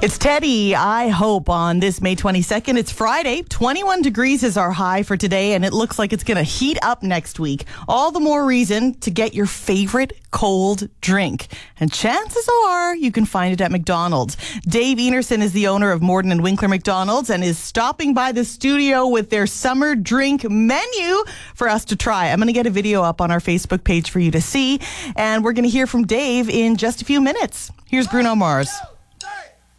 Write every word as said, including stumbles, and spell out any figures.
It's Teddy, I hope, on this May twenty-second. It's Friday. twenty-one degrees is our high for today, and it looks like it's going to heat up next week. All the more reason to get your favorite cold drink. And chances are you can find it at McDonald's. Dave Enerson is the owner of Morden and Winkler McDonald's and is stopping by the studio with their summer drink menu for us to try. I'm going to get a video up on our Facebook page for you to see, and we're going to hear from Dave in just a few minutes. Here's Bruno Mars.